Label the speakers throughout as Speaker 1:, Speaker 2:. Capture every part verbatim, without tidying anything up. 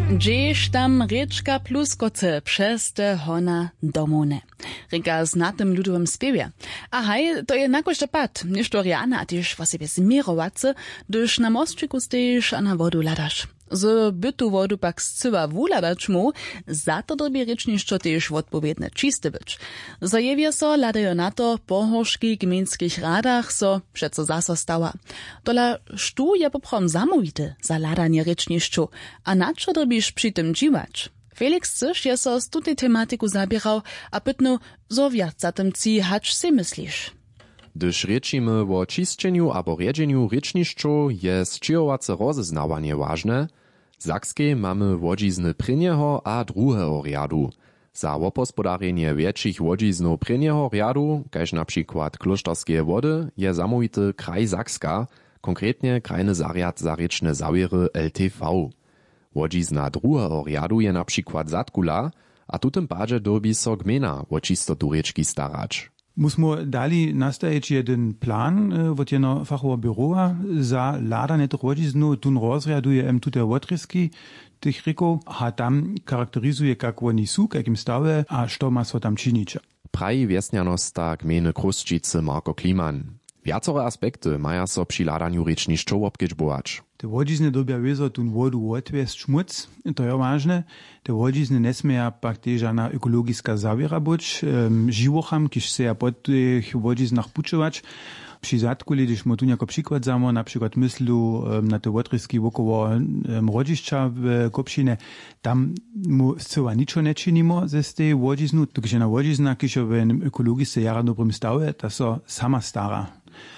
Speaker 1: Gdzieś tam rieczka pluskoce przez te hona domone. Rika z na tym ludowym spiewie. A haj, to je nakoś pad, niż to riana, a tyż was sobie zmierowace, gdyż na mostczyku stejesz, a na wodu ladasz. Z bytu wodu pak scywa wuladać mu, za to dobie ryczniszczo też odpowiedne čiste być. Zajewia so ladają na to pohorzki gminskich radach so przeco zaso stała. Dola sztu je poprom zamówity za ladanie ryczniszczu, a na co dobisz przy tym dziwać? Felix Cysz je so z tutej tematiku zabierał, a pytnął, zo wiac za tym ci hacz si myślisz?
Speaker 2: Gdyż rečimy o čisćenju abo rjedźenju rečnišću, je sčiovace rozeznawanie ważne. W Sakskiej mamy wodzizny prynjeho a druheho rjadu. Za wopospodarjenje większych wodziznów prynjeho rjadu, kaž na przykład kloštorskie wody, je zamówity kraj Sakska, konkretnie krajny zarjad za rečne zawiery L T V. Wodzizna druheho rjadu je na przykład Zatkula, a tutym padzie dobi so gmina o čistotu rečki starać.
Speaker 3: Musmo dali nastajić jeden plan od jedno fachowa biura za ladanie tych wodziznu, tun rozrjaduje em tute wotryski tych rikov, a tam charakterizuje, jak oni su, jakim stave, a što ma so tam činić.
Speaker 2: Praji wjesnjanosta gminy Kruščice Marko Kliman. Viacore aspekty maja so przy ladaniu rečnišćov obkedžbovač.
Speaker 3: Te wodzizny dobia wiezo tun wodu odwiesť šmuc, to je ważne. Te wodzizny nesmieja pak tež na ekologiska zawiera być, um, živocham, kiž se ja pod tych wodziznach pučovač. Przy Zatkuli, když mo tu jako przykład zamo, na przykład myslu um, na te wotryski wokoło um, rodzišća w Kopšine, tam mu zcela ničo ne činimo ze tej wodziznu, takže na wodzizna, kiž je v ekologice jara dobrym stave, ta so sama stara.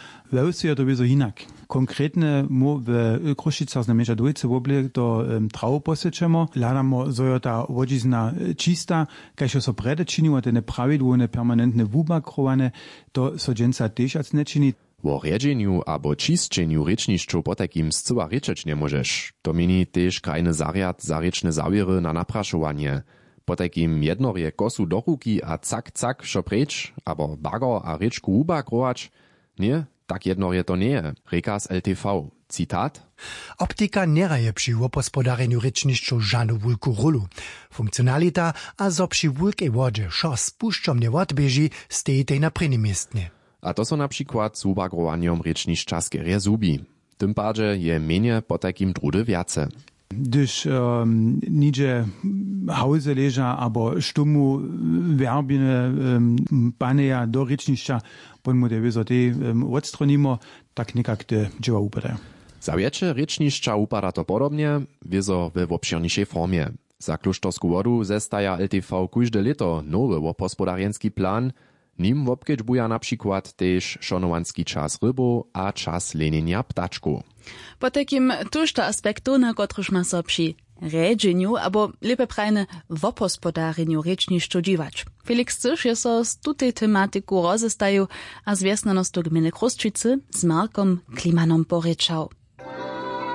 Speaker 3: W Eusce je to wiezo inak. Konkretne mu w Kruščicach znamená dvojce woble to um, trawu posečemo, ladamo, zo je ta wodzizna čista, kaž so prede činimo, te nepravidłowne permanentne wubakrowane, to so dženca tež ac ne čini.
Speaker 2: O rjedźenju abo čisćenju rečnišću potakim zcyła rečeć nie możesz. To mini tež krajny zarjad za rečne zawiery na napraszowanie. Potakim jednorje kosu do ruki a cak cak šo preč, abo bago a rečku wubakrować, nie? Tak jedno je to nie, reka z L T V. Citat?
Speaker 4: Optika neraje przy wopospodareniu rečnišću žanu wulku rolu. Funkcionalita a zo przy wulkej wodzie, šo z pušćom nie odbieži, stejitej na prvním miestne.
Speaker 2: A to so na przykład z ubagrovanjem rečnišća skerje zubi. Tym padzie je menje po takim trudy viace.
Speaker 3: Gdyż um, nidzie hauze leża, abo štumu werbine um, paneja do rečnišća, ponmu te wiezo te um, odstronimo, tak nekak te dzieła upada.
Speaker 2: Za większe rečnišća upada to podobnie, wiezo we obširniejszej formie. Za kloštorsku wodu zestaja L T V kóžde leto nowy wopospodarjenski plan, nim obkedžbuja na przykład tež šonowanski czas rybu a czas lenienia ptaczku.
Speaker 1: Po takim tuż aspektu, na kotruż ma so przy rjedźenju, abo lepe prajne wopospodarjenju rečnišću dziwać. Felix Cysz je so z tutej tematiku rozestaju a z wjesnanostu gminy Kruščice z Markom Klimanom porečał.